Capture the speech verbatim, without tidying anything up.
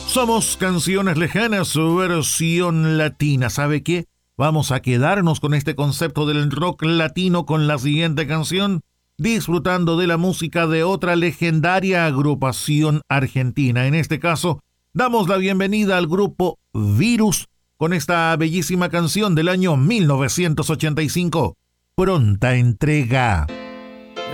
Somos Canciones Lejanas, su versión latina. ¿Sabe qué? Vamos a quedarnos con este concepto del rock latino con la siguiente canción, disfrutando de la música de otra legendaria agrupación argentina. En este caso, damos la bienvenida al grupo Virus con esta bellísima canción del año mil novecientos ochenta y cinco, Pronta Entrega.